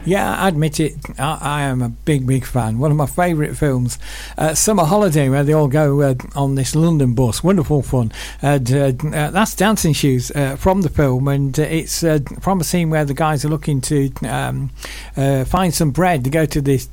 Yeah, I admit it. I am a big fan. One of my favourite films, Summer Holiday, where they all go on this London bus. Wonderful fun. That's Dancing Shoes from the film, and it's from a scene where the guys are looking to find some bread. They go to this